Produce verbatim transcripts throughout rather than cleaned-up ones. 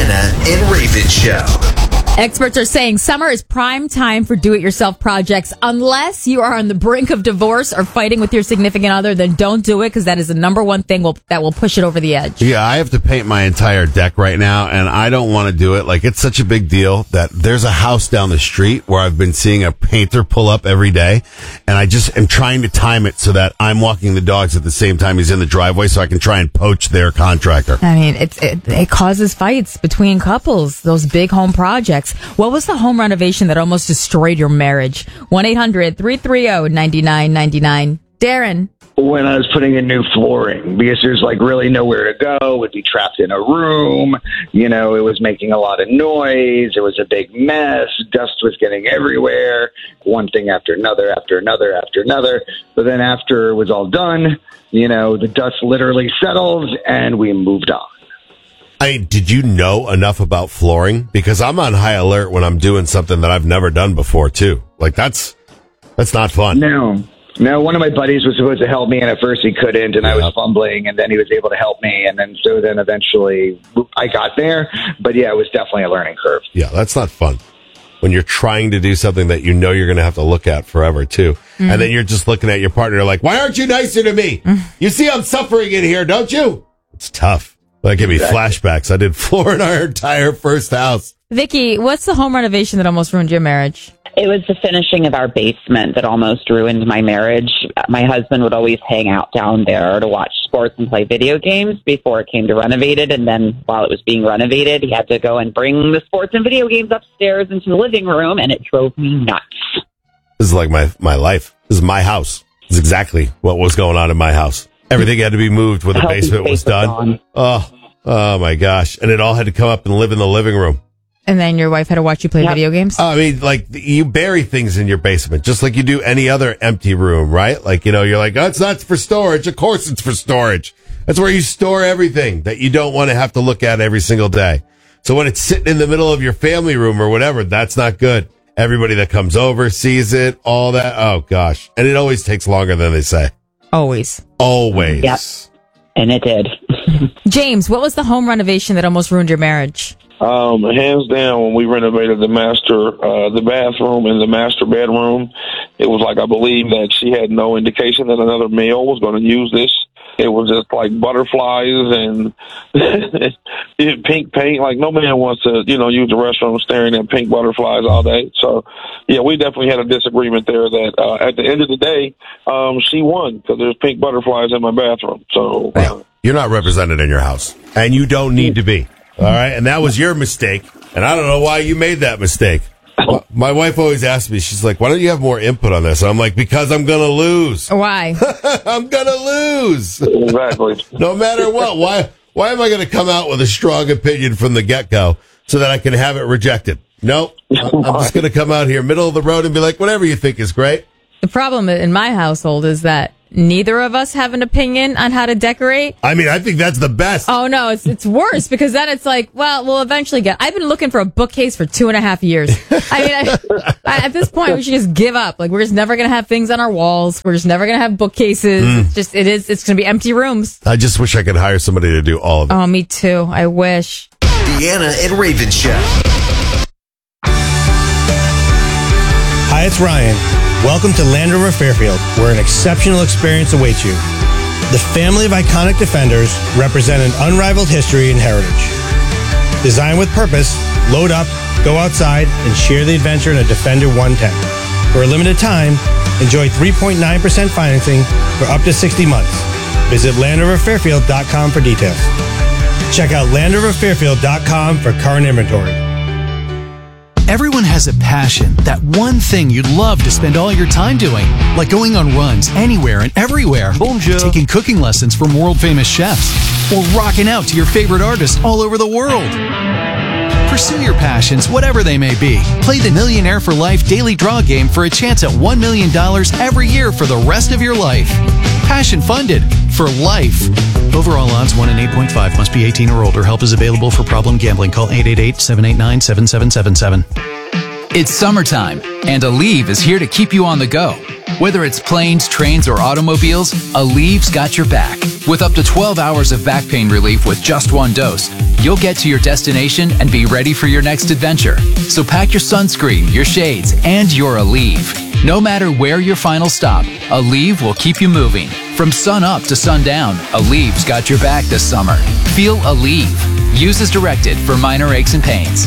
Deanna and Raven Show. Experts are saying summer is prime time for do-it-yourself projects. Unless you are on the brink of divorce or fighting with your significant other, then don't do it, because that is the number one thing will, that will push it over the edge. Yeah, I have to paint my entire deck right now, and I don't want to do it. Like, it's such a big deal that there's a house down the street where I've been seeing a painter pull up every day, and I just am trying to time it so that I'm walking the dogs at the same time he's in the driveway so I can try and poach their contractor. I mean, it's, it, it causes fights between couples, those big home projects. What was the home renovation that almost destroyed your marriage? one eight hundred three three zero nine nine nine nine. Darren. When I was putting in new flooring, because there's like really nowhere to go, would be trapped in a room, you know, it was making a lot of noise, it was a big mess, dust was getting everywhere, one thing after another, after another, after another. But then after it was all done, you know, the dust literally settled and we moved on. I, did you know enough about flooring? Because I'm on high alert when I'm doing something that I've never done before, too. Like, that's that's not fun. No. No, one of my buddies was supposed to help me, and at first he couldn't, and yep. I was fumbling, and then he was able to help me, and then so then eventually I got there. But, yeah, it was definitely a learning curve. Yeah, that's not fun. When you're trying to do something that you know you're going to have to look at forever, too. Mm-hmm. And then you're just looking at your partner like, why aren't you nicer to me? Mm-hmm. You see I'm suffering in here, don't you? It's tough. That gave me exactly. flashbacks. I did floor in our entire first house. Vicky, what's the home renovation that almost ruined your marriage? It was the finishing of our basement that almost ruined my marriage. My husband would always hang out down there to watch sports and play video games before it came to renovated. And then while it was being renovated, he had to go and bring the sports and video games upstairs into the living room, and it drove me nuts. This is like my, my life. This is my house. This is exactly what was going on in my house. Everything had to be moved when the basement was done. Oh, oh my gosh. And it all had to come up and live in the living room. And then your wife had to watch you play yep. video games? I mean, like, you bury things in your basement, just like you do any other empty room, right? Like, you know, you're like, oh, it's not for storage. Of course it's for storage. That's where you store everything that you don't want to have to look at every single day. So when it's sitting in the middle of your family room or whatever, that's not good. Everybody that comes over sees it, all that. Oh, gosh. And it always takes longer than they say. Always. Always. Yep. And it did. James, what was the home renovation that almost ruined your marriage? Um, hands down, when we renovated the master, uh, the bathroom and the master bedroom, it was like, I believe that she had no indication that another male was going to use this. It was just like butterflies and pink paint. Like, no man wants to, you know, use the restroom staring at pink butterflies all day. So, yeah, we definitely had a disagreement there that uh, at the end of the day, um, she won because there's pink butterflies in my bathroom. So, uh, you're not represented in your house, and you don't need to be. All right, and that was your mistake, and I don't know why you made that mistake. My wife always asks me, she's like, why don't you have more input on this? And I'm like, because I'm going to lose. Why? I'm going to lose. Exactly. No matter what. Why Why am I going to come out with a strong opinion from the get-go so that I can have it rejected? Nope. I'm just going to come out here, middle of the road, and be like, whatever you think is great. The problem in my household is that neither of us have an opinion on how to decorate. I mean, I think that's the best. Oh, no, it's it's worse because then it's like, well, we'll eventually get... I've been looking for a bookcase for two and a half years. I mean, I, I, at this point, we should just give up. Like, we're just never going to have things on our walls. We're just never going to have bookcases. Mm. It's just, it is, it's going to be empty rooms. I just wish I could hire somebody to do all of it. Oh, me too. I wish. Deanna and Raven Show. Hi, it's Ryan. Welcome to Land Rover Fairfield, where an exceptional experience awaits you. The family of iconic Defenders represent an unrivaled history and heritage. Designed with purpose, load up, go outside, and share the adventure in a Defender one ten. For a limited time, enjoy three point nine percent financing for up to sixty months. Visit Land Rover Fairfield dot com for details. Check out Land Rover Fairfield dot com for current inventory. Everyone has a passion, that one thing you'd love to spend all your time doing, like going on runs anywhere and everywhere, Bonjour. Taking cooking lessons from world-famous chefs, or rocking out to your favorite artists all over the world. Pursue your passions, whatever they may be. Play the Millionaire for Life daily draw game for a chance at one million dollars every year for the rest of your life. Passion funded for life. Overall odds one in eight point five. Must be eighteen or older. Help is available for problem gambling. Call eight eight eight, seven eight nine, seven seven seven seven. It's summertime, and Aleve is here to keep you on the go. Whether it's planes, trains, or automobiles, Aleve's got your back. With up to twelve hours of back pain relief with just one dose, you'll get to your destination and be ready for your next adventure. So pack your sunscreen, your shades, and your Aleve. No matter where your final stop, Aleve will keep you moving. From sun up to sundown, Aleve's got your back this summer. Feel Aleve. Use as directed for minor aches and pains.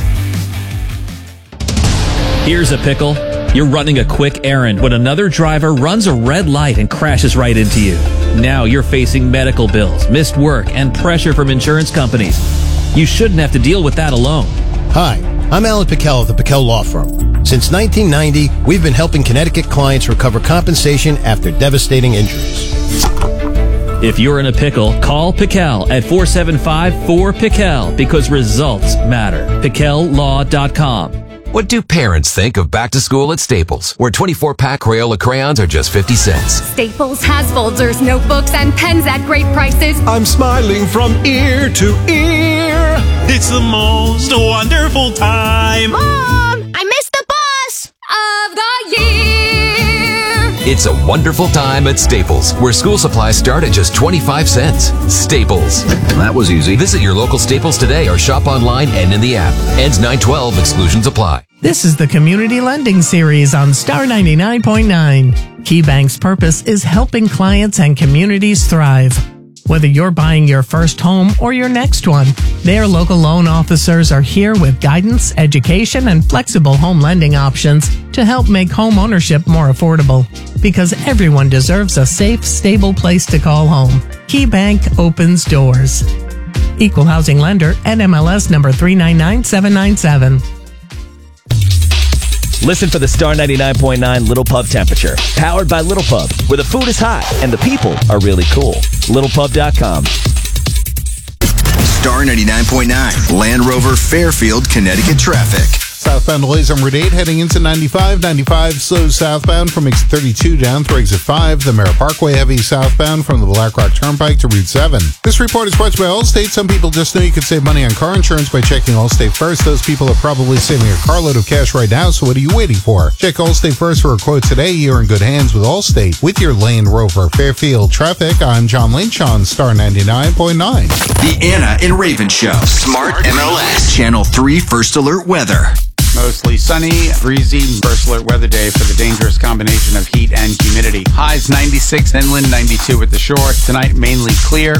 Here's a pickle. You're running a quick errand when another driver runs a red light and crashes right into you. Now you're facing medical bills, missed work, and pressure from insurance companies. You shouldn't have to deal with that alone. Hi, I'm Alan Pickell of the Pickell Law Firm. Since nineteen ninety, we've been helping Connecticut clients recover compensation after devastating injuries. If you're in a pickle, call Pickell at four seven five, four, Pickell because results matter. Pickell Law dot com. What do parents think of back to school at Staples, where twenty-four pack Crayola crayons are just fifty cents? Staples has folders, notebooks, and pens at great prices. I'm smiling from ear to ear. It's the most wonderful time. Mom, I missed the bus of the year. It's a wonderful time at Staples, where school supplies start at just twenty-five cents. Staples. That was easy. Visit your local Staples today or shop online and in the app. Ends nine twelve. Exclusions apply. This is the Community Lending Series on Star ninety-nine point nine. KeyBank's purpose is helping clients and communities thrive. Whether you're buying your first home or your next one, their local loan officers are here with guidance, education, and flexible home lending options to help make home ownership more affordable. Because everyone deserves a safe, stable place to call home. KeyBank opens doors. Equal housing lender, N M L S number three nine nine seven nine seven. Listen for the Star ninety-nine point nine Little Pub temperature. Powered by Little Pub, where the food is hot and the people are really cool. Little Pub dot com. Star ninety-nine point nine, Land Rover Fairfield, Connecticut traffic. Southbound delays on Route eight heading into ninety-five. ninety-five slow southbound from exit thirty-two down through exit five. The Merritt Parkway heavy southbound from the Black Rock Turnpike to Route seven. This report is brought to you by Allstate. Some people just know you can save money on car insurance by checking Allstate first. Those people are probably saving a carload of cash right now, so what are you waiting for? Check Allstate first for a quote today. You're in good hands with Allstate. With your Land Rover Fairfield traffic, I'm John Lynch on Star ninety-nine point nine. The Anna and Raven Show. Smart M L S. Channel three First Alert Weather. Mostly sunny, breezy, first alert weather day for the dangerous combination of heat and humidity. Highs ninety-six inland, ninety-two at the shore. Tonight mainly clear.